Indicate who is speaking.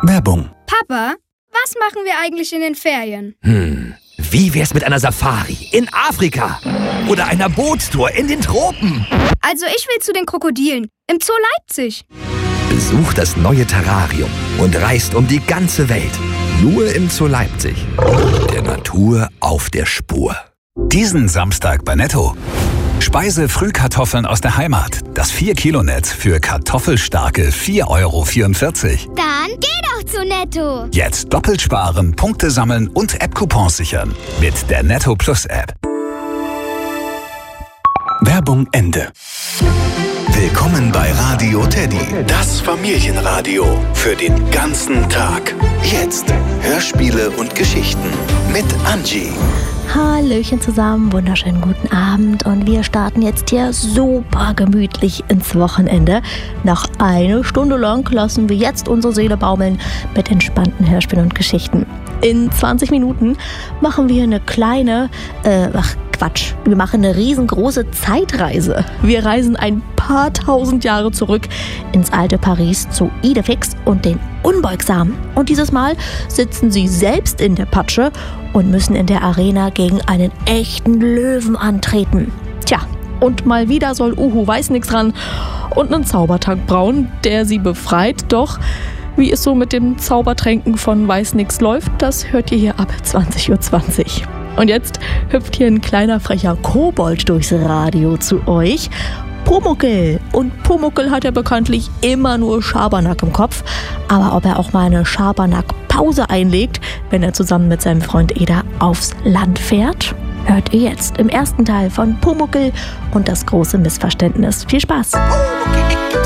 Speaker 1: Werbung.
Speaker 2: Papa, was machen wir eigentlich in den Ferien?
Speaker 3: Wie wär's mit einer Safari in Afrika? Oder einer Bootstour in den Tropen?
Speaker 2: Also ich will zu den Krokodilen im Zoo Leipzig.
Speaker 3: Besucht das neue Terrarium und reist um die ganze Welt. Nur im Zoo Leipzig. Der Natur auf der Spur.
Speaker 1: Diesen Samstag bei Netto. Speise-Frühkartoffeln aus der Heimat. Das 4-Kilo-Netz für kartoffelstarke 4,44 €.
Speaker 4: Dann geh doch zu Netto.
Speaker 1: Jetzt doppelt sparen, Punkte sammeln und App-Coupons sichern. Mit der Netto Plus App. Werbung Ende.
Speaker 5: Willkommen bei Radio Teddy, das Familienradio für den ganzen Tag. Jetzt Hörspiele und Geschichten mit Angie.
Speaker 6: Hallöchen zusammen, wunderschönen guten Abend und wir starten jetzt hier super gemütlich ins Wochenende. Noch eine Stunde lang lassen wir jetzt unsere Seele baumeln mit entspannten Hörspielen und Geschichten. In 20 Minuten machen wir eine kleine, wir machen eine riesengroße Zeitreise. Wir reisen ein paar tausend Jahre zurück ins alte Paris zu Idefix und den Unbeugsamen. Und dieses Mal sitzen sie selbst in der Patsche und müssen in der Arena gegen einen echten Löwen antreten. Tja, und mal wieder soll Uhu Weißnix ran und einen Zaubertrank brauen, der sie befreit. Doch wie es so mit dem Zaubertränken von Weißnix läuft, das hört ihr hier ab 20:20 Uhr. Und jetzt hüpft hier ein kleiner frecher Kobold durchs Radio zu euch. Pumuckl. Und Pumuckl hat ja bekanntlich immer nur Schabernack im Kopf. Aber ob er auch mal eine Schabernack-Pause einlegt, wenn er zusammen mit seinem Freund Eder aufs Land fährt, hört ihr jetzt im ersten Teil von Pumuckl und das große Missverständnis. Viel Spaß!
Speaker 5: Pumuckl,